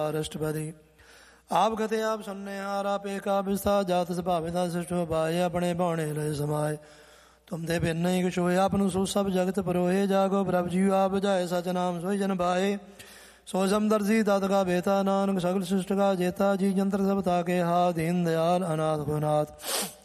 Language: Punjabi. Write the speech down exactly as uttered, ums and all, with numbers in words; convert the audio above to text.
ਅਸ਼ਟਪਦੀ ਆਪ ਗਤੇ ਆਪ ਸੁਨਨੇ ਹਾਰ ਆਪੇ ਕਾ ਵਿਸਥਾ ਜਾਤ ਸੁਭਾਵੇ ਦਾ ਸਿਸ਼ਟ ਬਾਏ ਆਪਣੇ ਭਾਣੇ ਲੈ ਸਮਾਏ ਤੁਮ ਤੇ ਬਿਨ ਨਹੀਂ ਕੁਛ ਹੋਏ ਆਪ ਨੂੰ ਸੋ ਸਭ ਜਗਤ ਪਰੋਏ ਜਾਗੋ ਪ੍ਰਭ ਜੀਉ ਆਪ ਬੁਝਾਏ ਸਚ ਨਾਮ ਸੋਈ ਜਨ ਬਾਏ ਸੋ ਸਮਦਰਜੀ ਦਾਤ ਕਾ ਬੇਤਾ ਨਾਨਕ ਸਗਲ ਸ੍ਰਿਸ਼ਟ ਕਾ ਜੇਤਾ ਜੀ ਜੰਤਰ ਸਭ ਤਾਕੇ ਹਾ ਦੀਨ ਦਿਆਲ ਅਨਾਥ ਗੁਨਾਥ